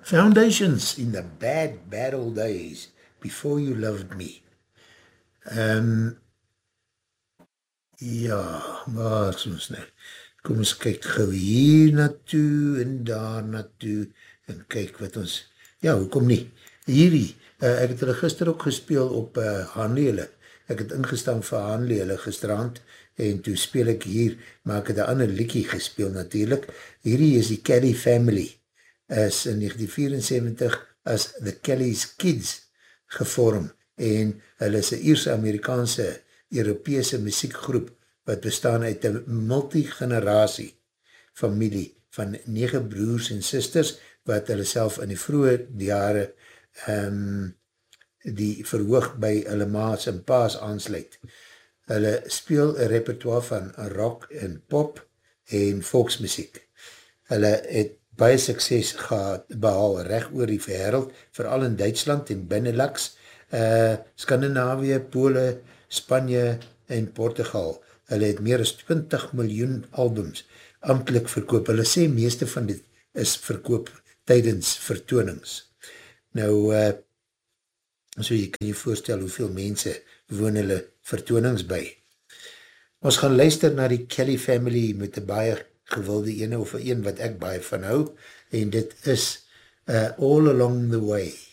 Foundations in the bad old days, before you loved me. Ja, waar is ons nou? Kom ons kyk gauw hier naartoe en daar naartoe en kyk wat ons, ja, hoekom nie? Hierdie, ek het hulle gister ook gespeel op Hanlele. Ek het ingestaan vir Hanlele gisterand en toe speel ek hier, maar ek het een ander liekie gespeel natuurlijk. Hierdie is die Kelly Family, is in 1974 as The Kelly's Kids gevorm en hulle is een Ierse-Amerikaanse Europese muziekgroep wat bestaan uit een multigeneratie familie van 9 broers en sisters wat hulle self in die vroege jare die verhoog by hulle maas en paas aansluit. Hulle speel een repertoire van rock en pop en volksmuziek. Hulle het baie sukses gehad behaal recht oor die wêreld, vooral in Duitsland en Benelux, Skandinavië, Pole, Spanje en Portugal. Hulle het meer as 20 miljoen albums amptelik verkoop. Hulle sê meeste van dit is verkoop tydens vertonings. Nou, so jy kan jy voorstel hoeveel mense woon hulle vertonings by. Ons gaan luister na die Kelly Family met die baie gewilde ene of een wat ek baie van hou en dit is All Along the Way.